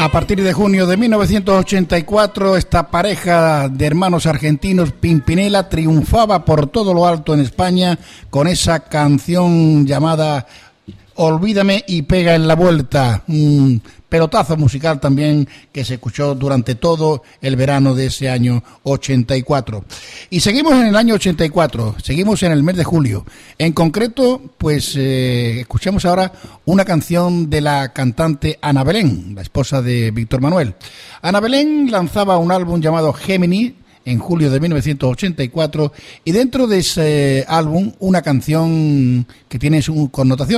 A partir de junio de 1984, esta pareja de hermanos argentinos, Pimpinela, triunfaba por todo lo alto en España con esa canción llamada Olvídame y pega en la vuelta. Un pelotazo musical también que se escuchó durante todo el verano de ese año 84. Y seguimos en el año 84, seguimos en el mes de julio. En concreto, pues escuchamos ahora una canción de la cantante Ana Belén, la esposa de Víctor Manuel. Ana Belén lanzaba un álbum llamado Gemini en julio de 1984 y dentro de ese álbum una canción que tiene su connotación.